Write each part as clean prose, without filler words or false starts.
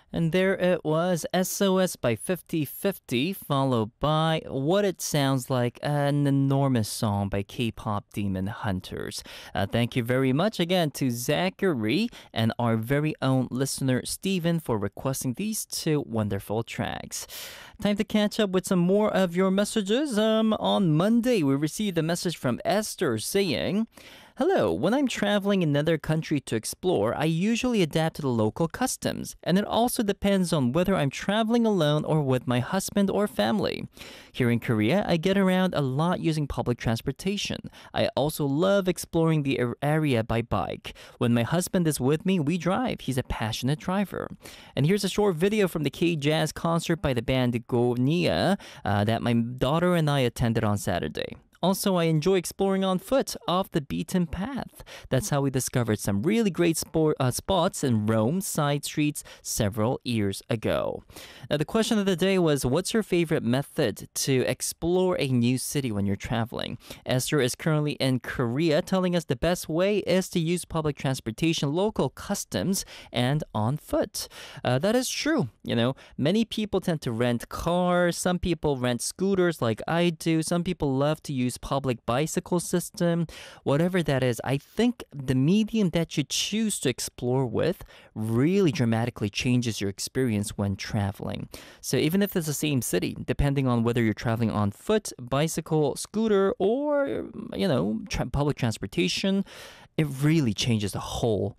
And there it was, SOS by 50/50, followed by What It Sounds Like, an enormous song by K-pop Demon Hunters. Thank you very much again to Zachary and our very own listener Steven for requesting these two wonderful tracks. Time to catch up with some more of your messages. On Monday, we received a message from Esther saying, Hello, when I'm traveling in another country to explore, I usually adapt to the local customs, and it also depends on whether I'm traveling alone or with my husband or family. Here in Korea, I get around a lot using public transportation. I also love exploring the area by bike. When my husband is with me, we drive. He's a passionate driver. And here's a short video from the K-Jazz concert by the band Gonia that my daughter and I attended on Saturday. Also, I enjoy exploring on foot off the beaten path. That's how we discovered some really great spots in Rome side streets several years ago. Now, the question of the day was, what's your favorite method to explore a new city when you're traveling? Esther is currently in Korea, telling us the best way is to use public transportation, local customs, and on foot. That is true. You know, many people tend to rent cars. Some people rent scooters like I do. Some people love to use public bicycle system. Whatever that is, I think the medium that you choose to explore with really dramatically changes your experience when traveling. So even if it's the same city, depending on whether you're traveling on foot, bicycle, scooter, or, public transportation, it really changes the whole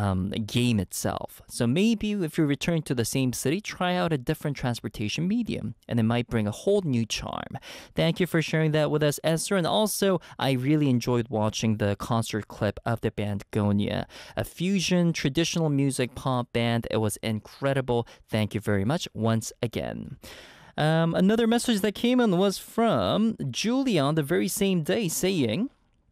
game itself. So maybe if you return to the same city, try out a different transportation medium, and it might bring a whole new charm. Thank you for sharing that with us, Esther. And also, I really enjoyed watching the concert clip of the band Gonia, a fusion traditional music pop band. It was incredible. Thank you very much once again. Another message that came in was from Julia on the very same day saying,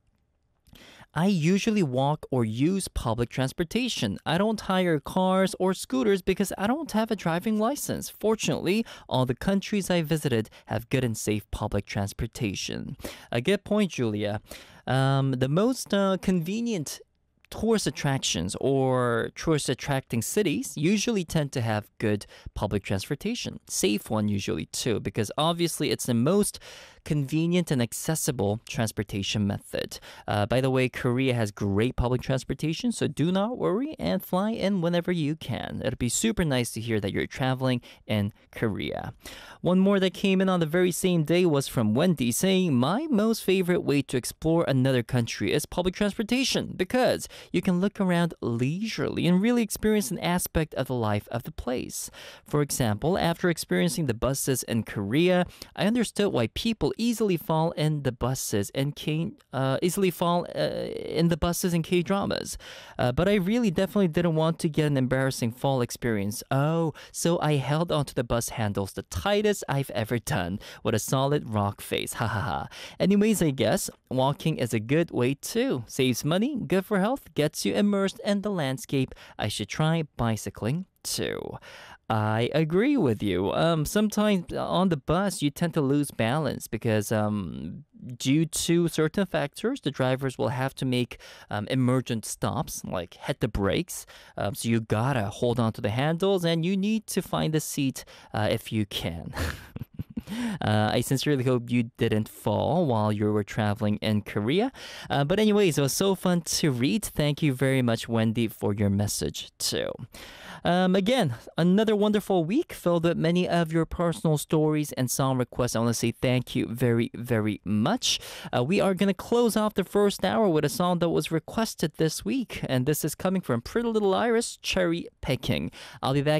I usually walk or use public transportation. I don't hire cars or scooters because I don't have a driving license. Fortunately, all the countries I visited have good and safe public transportation. A good point, Julia. The most convenient tourist attractions or tourist attracting cities usually tend to have good public transportation. Safe one usually too, because obviously it's the most convenient and accessible transportation method. By the way, Korea has great public transportation, so do not worry and fly in whenever you can. It'll be super nice to hear that you're traveling in Korea. One more that came in on the very same day was from Wendy saying, my most favorite way to explore another country is public transportation because you can look around leisurely and really experience an aspect of the life of the place. For example, after experiencing the buses in Korea, I understood why people easily fall in the buses and K-dramas. But I really definitely didn't want to get an embarrassing fall experience. Oh, so I held onto the bus handles the tightest I've ever done with a solid rock face. Ha ha ha. Anyways, I guess walking is a good way too. Saves money, good for health, gets you immersed in the landscape. I should try bicycling too. I agree with you. Sometimes on the bus, you tend to lose balance because due to certain factors, the drivers will have to make emergent stops, like hit the brakes. So you gotta hold on to the handles and you need to find a seat if you can. I sincerely hope you didn't fall while you were traveling in Korea. But anyways, it was so fun to read. Thank you very much, Wendy, for your message too. Again, another wonderful week filled with many of your personal stories and song requests. I want to say thank you very, very much. We are going to close off the first hour with a song that was requested this week. And this is coming from Pretty Little Iris, Cherry Picking. I'll be back